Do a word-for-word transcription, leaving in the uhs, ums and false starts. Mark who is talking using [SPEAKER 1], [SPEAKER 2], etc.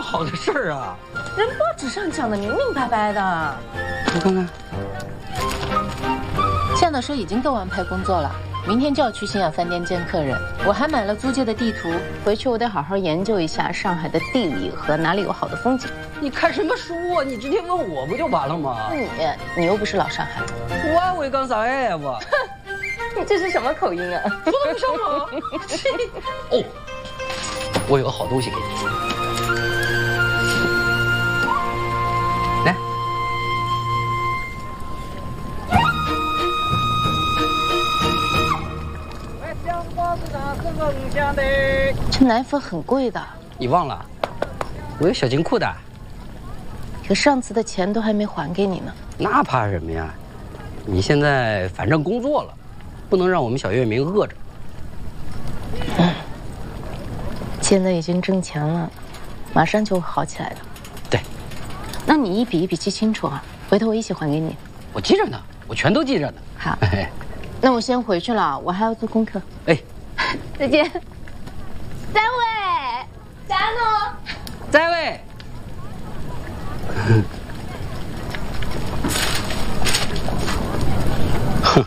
[SPEAKER 1] 好的事儿啊！
[SPEAKER 2] 人报纸上讲的明明白白的。
[SPEAKER 1] 我看看。
[SPEAKER 2] 向导说已经都安排工作了，明天就要去新雅饭店见客人。我还买了租界的地图，回去我得好好研究一下上海的地理和哪里有好的风景。
[SPEAKER 1] 你看什么书啊？你直接问我不就完了吗？
[SPEAKER 2] 你你又不是老上海。
[SPEAKER 1] 我会讲上海话。
[SPEAKER 2] 你这是什么口音啊？
[SPEAKER 1] 说的不像吗？哦，我有个好东西给你。来。
[SPEAKER 2] 这奶粉很贵的。
[SPEAKER 1] 你忘了？我有小金库的。
[SPEAKER 2] 可上次的钱都还没还给你呢。
[SPEAKER 1] 那怕什么呀？你现在反正工作了，不能让我们小月明饿着。
[SPEAKER 2] 嗯，现在已经挣钱了，马上就会好起来的。
[SPEAKER 1] 对。
[SPEAKER 2] 那你一笔一笔记清楚啊，回头我一起还给你。
[SPEAKER 1] 我记着呢，我全都记着呢。
[SPEAKER 2] 好，那我先回去了，我还要做功课。
[SPEAKER 1] 哎，
[SPEAKER 2] 再见。三位，加诺，
[SPEAKER 1] 在位。哼。